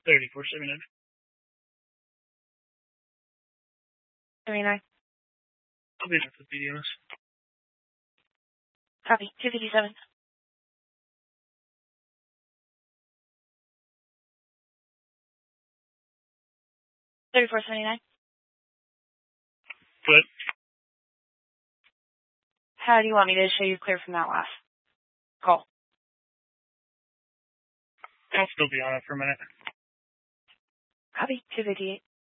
3479. 79. I'll be there for the PDMS. Copy. 257. 3479. Good. How do you want me to show you clear from that last call? I'll still be on it for a minute. Copy. 258.